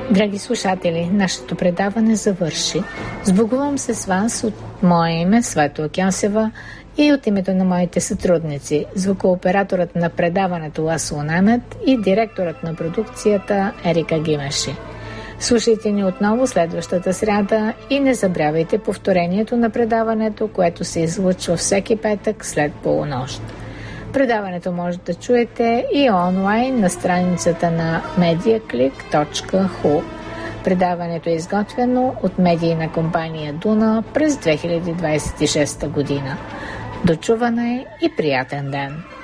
Драги слушатели, нашето предаване завърши. Сбогувам се с вас от мое име Светла Кьосева и от името на моите сътрудници, звукооператорът на предаването Ласло Немет и директорът на продукцията Ерика Гимеши. Слушайте ни отново следващата сряда и не забравяйте повторението на предаването, което се излъчва всеки петък след полунощ. Предаването може да чуете и онлайн на страницата на mediaclick.hu. Предаването е изготвено от медийна компания Дуна през 2026 година. До чуване и приятен ден!